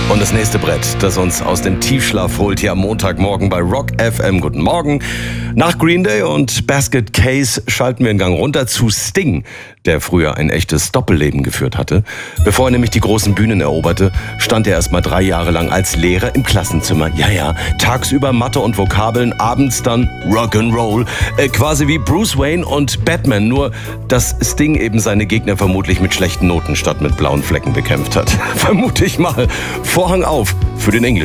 Und das nächste Brett, das uns aus dem Tiefschlaf holt, hier am Montagmorgen bei Rock FM. Guten Morgen. Nach Green Day und Basket Case schalten wir den Gang runter zu Sting, der früher ein echtes Doppelleben geführt hatte. Bevor er nämlich die großen Bühnen eroberte, stand er erst mal 3 Jahre lang als Lehrer im Klassenzimmer. Ja, tagsüber Mathe und Vokabeln, abends dann Rock'n'Roll. Quasi wie Bruce Wayne und Batman, nur dass Sting eben seine Gegner vermutlich mit schlechten Noten statt mit blauen Flecken bekämpft hat. Vermute ich mal. Vorhang auf für den Englisch.